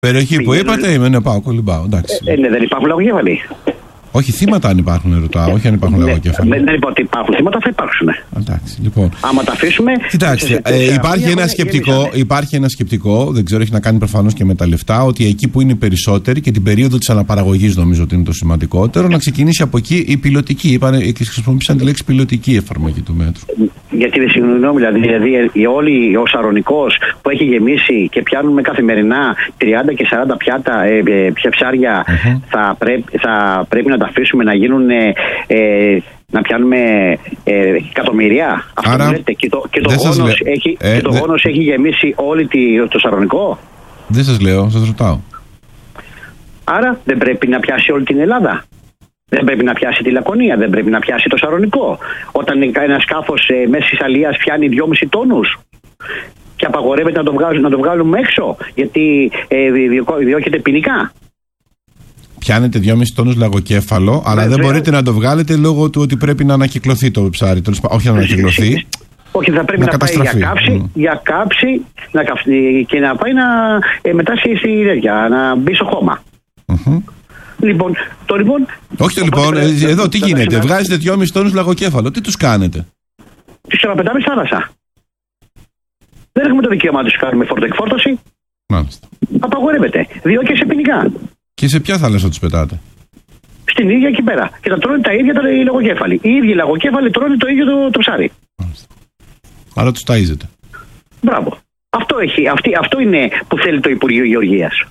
Περιοχή που είπατε, είμαι πάω κολυμπάω. Ναι, δεν υπάρχουν λαγοκέφαλοι. Όχι, θύματα αν υπάρχουν, ρωτάω. Όχι αν υπάρχουν λαγοκέφαλοι. Δεν είπα ότι υπάρχουν θύματα, θα υπάρξουν. Εντάξει, λοιπόν. Άμα τα αφήσουμε. Κοιτάξτε, υπάρχει ένα σκεπτικό, δεν ξέρω, έχει να κάνει προφανώς και με τα λεφτά, ότι εκεί που είναι οι περισσότεροι και την περίοδο της αναπαραγωγής, νομίζω ότι είναι το σημαντικότερο, να ξεκινήσει από εκεί η πιλωτική. Χρησιμοποίησαν τη λέξη πιλωτική εφαρμογή του μέτρου. Γιατί δεν συγγνώμη, δηλαδή όλοι ο Σαρονικός που έχει γεμίσει και πιάνουμε καθημερινά 30 και 40 πιάτα ψάρια, θα πρέπει να τα αφήσουμε να γίνουν. Να πιάνουμε εκατομμυρία. Αυτό λέτε. Και το γόνος έχει γεμίσει όλη το Σαρονικό. Δεν σας λέω, σας ρωτάω. Άρα δεν πρέπει να πιάσει όλη την Ελλάδα. Δεν πρέπει να πιάσει τη Λακωνία, δεν πρέπει να πιάσει το Σαρονικό. Όταν ένα σκάφος μέσης αλίας πιάνει 2,5 τόνους και απαγορεύεται να το βγάλουμε έξω, γιατί διώκεται ποινικά. Πιάνετε 2,5 τόνους λαγοκέφαλο, αλλά δεν μπορείτε να το βγάλετε λόγω του ότι πρέπει να ανακυκλωθεί το ψάρι. Όχι να ανακυκλωθεί. Όχι, θα πρέπει να πάει για κάψη και να πάει μετά στη ενέργεια, να μπει στο χώμα. Λοιπόν. Εδώ τι γίνεται, βγάζετε 2,5 τόνους λαγοκέφαλο, τι τους κάνετε? Τους ξαναπετάμε στη θάλασσα. Δεν έχουμε το δικαίωμα να τους κάνουμε φορτοεκφόρτωση. Μάλιστα. Απαγορεύεται. Διώκεσαι ποινικά. Και σε ποια θάλασσα τους πετάτε? Στην ίδια εκεί πέρα. Και τα τρώνε τα ίδια οι λαγοκέφαλοι. Οι ίδιοι λαγοκέφαλοι τρώνε το ίδιο το ψάρι. Άρα τους ταΐζετε. Μπράβο. Αυτό είναι που θέλει το Υπουργείο Γεωργίας.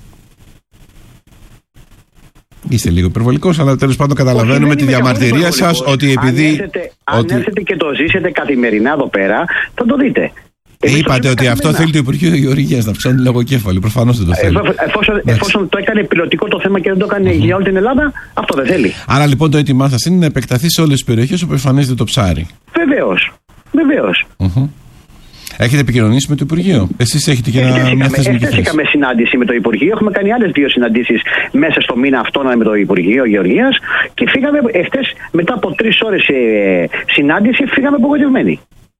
Είστε λίγο υπερβολικός, αλλά τέλος πάντων καταλαβαίνουμε τη διαμαρτυρία σας ότι επειδή. Αν έρθετε και το ζήσετε καθημερινά εδώ πέρα, θα το δείτε. Είπατε ότι αυτό θέλει το Υπουργείο Γεωργίας, να αυξάνει λογοκέφαλοι. Προφανώς δεν το θέλει. Εφόσον το έκανε πιλωτικό το θέμα και δεν το έκανε για όλη την Ελλάδα, αυτό δεν θέλει. Άρα λοιπόν το αίτημά σας είναι να επεκταθεί σε όλες τις περιοχές όπου εμφανίζεται το ψάρι. Βεβαίως. Έχετε επικοινωνήσει με το Υπουργείο? Εσείς έχετε και μια θεσμική θέση? Είχαμε συνάντηση με το Υπουργείο. Έχουμε κάνει άλλες 2 συναντήσεις μέσα στο μήνα αυτόν με το Υπουργείο Γεωργίας και φύγαμε εχθές μετά από 3 ώρες συνάντηση, φύγαμε απογοητευμένοι.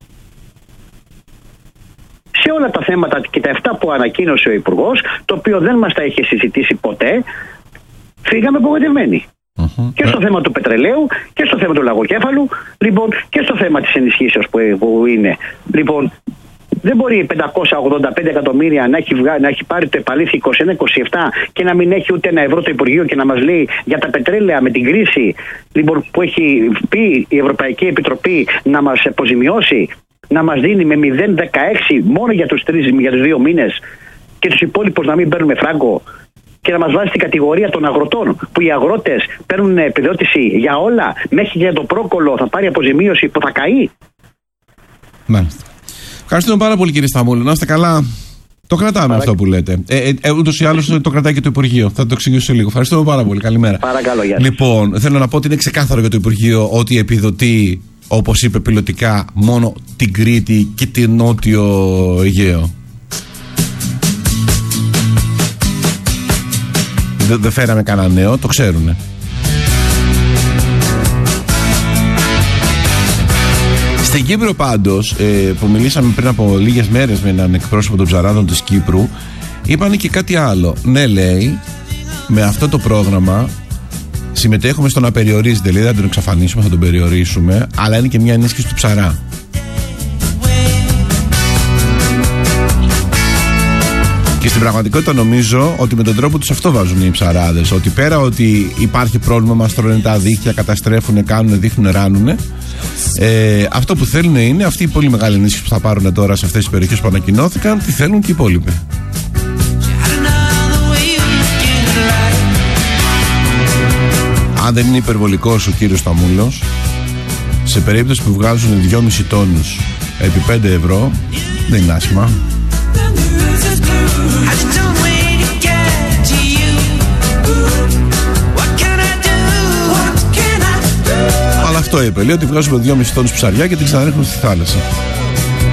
Σε όλα τα θέματα και τα 7 που ανακοίνωσε ο Υπουργός, το οποίο δεν μας τα είχε συζητήσει ποτέ, φύγαμε απογοητευμένοι. Και στο θέμα του πετρελαίου και στο θέμα του λαγοκέφαλου, λοιπόν, και στο θέμα της ενισχύσεως που είναι. Λοιπόν, δεν μπορεί 585 εκατομμύρια να έχει πάρει το επαλήθη 21-27 και να μην έχει ούτε €1 το Υπουργείο και να μας λέει για τα πετρέλαια με την κρίση, λοιπόν, που έχει πει η Ευρωπαϊκή Επιτροπή να μας αποζημιώσει, να μας δίνει με 0,16 μόνο για τους 2 μήνες και τους υπόλοιπους να μην παίρνουμε φράγκο, και να μας βάζει στην κατηγορία των αγροτών, που οι αγρότες παίρνουν επιδότηση για όλα, μέχρι για το πρόκολλο θα πάρει αποζημίωση που θα καεί. Μάλιστα. Ευχαριστούμε πάρα πολύ, κύριε Σταμούλου. Να είστε καλά. Το κρατάμε αυτό που λέτε. Ούτως ή άλλως το κρατάει και το Υπουργείο. Θα το εξηγήσω λίγο. Ευχαριστούμε πάρα πολύ. Καλημέρα. Παρακαλώ, γεια σας. Λοιπόν, θέλω να πω ότι είναι ξεκάθαρο για το Υπουργείο ότι επιδοτεί, όπως είπε, πιλωτικά μόνο την Κρήτη και την Νότιο Αιγαίο. Δεν φέραμε κανένα νέο, το ξέρουνε. Στην Κύπρο πάντως, που μιλήσαμε πριν από λίγες μέρες με έναν εκπρόσωπο των ψαράδων της Κύπρου, είπανε και κάτι άλλο. Ναι, λέει, με αυτό το πρόγραμμα συμμετέχουμε στο να περιορίζεται, δηλαδή δεν τον εξαφανίσουμε, θα τον περιορίσουμε, αλλά είναι και μια ενίσχυση του ψαρά. Και στην πραγματικότητα νομίζω ότι με τον τρόπο τους αυτό βάζουν οι ψαράδες. Ότι πέρα ότι υπάρχει πρόβλημα, μας τρώνε τα δίχτυα, καταστρέφουν, κάνουν, δείχνουν, ράνουν. Αυτό που θέλουν είναι αυτή η πολύ μεγάλη ενίσχυση που θα πάρουν τώρα σε αυτές τις περιοχές που ανακοινώθηκαν, τι θέλουν και οι υπόλοιποι. Αν δεν είναι υπερβολικός ο κύριος Σταμούλος, σε περίπτωση που βγάζουν 2,5 τόνους επί 5 ευρώ, δεν είναι άσχημα. Αλλά αυτό είπε, λέει ότι βγάζουμε 2,5 τόνους ψαριά και την ξαναρίχνουμε στη θάλασσα.